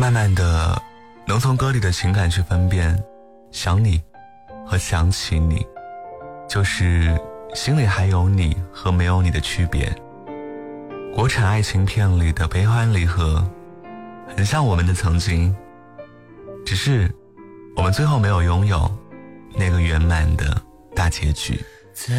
慢慢的能从歌里的情感去分辨想你和想起你，就是心里还有你和没有你的区别。国产爱情片里的悲欢离合很像我们的曾经，只是我们最后没有拥有那个圆满的大结局。